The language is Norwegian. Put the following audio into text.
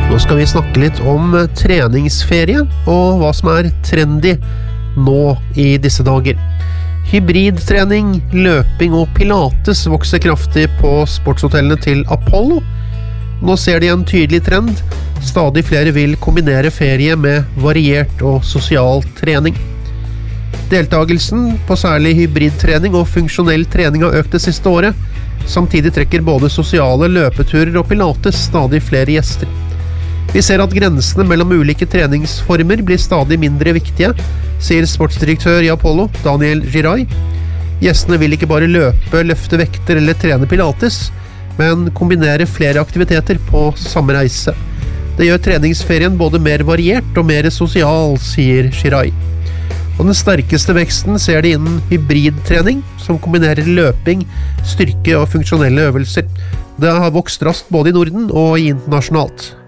Nå skal vi snakke litt om treningsferie og hva som trendy nå i disse dager. Hybridtrening, løping og pilates vokser kraftig på sportshotellene til Apollo. Nå ser de en tydelig trend. Stadig flere vil kombinere ferie med variert og sosial trening. Deltagelsen på særlig hybridtrening og funksjonell trening har økt det siste året. Samtidig trekker både sosiale løpeturer og pilates stadig flere gjester. Vi ser at grensene mellom ulike treningsformer blir stadig mindre viktige, sier sportsdirektør i Apollo, Daniel Giray. Gjestene vil ikke bare løpe, løfte vekter eller trene pilates, men kombinere flere aktiviteter på samme reise. Det gjør treningsferien både mer variert og mer sosial, sier Giray. Og den sterkeste veksten ser de innen hybridtrening, som kombinerer løping, styrke og funksjonelle øvelser. Det har vokst raskt både i Norden og internasjonalt.